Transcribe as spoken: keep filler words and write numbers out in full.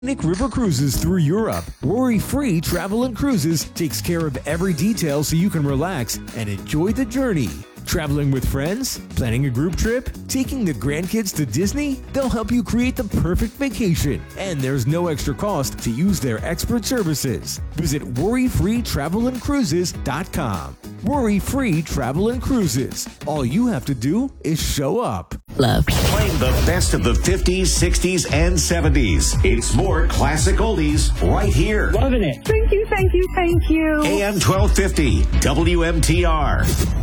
Nick River Cruises through Europe. Worry-free Travel and Cruises takes care of every detail so you can relax and enjoy the journey. Traveling with friends? Planning a group trip? Taking the grandkids to Disney? They'll help you create the perfect vacation. And there's no extra cost to use their expert services. Visit worry free travel and cruises dot com. Worry-free Travel and Cruises. All you have to do is show up. Love. Playing the best of the fifties, sixties, and seventies. It's more classic oldies right here. Loving it. Thank you, thank you, thank you. A M twelve fifty, W M T R.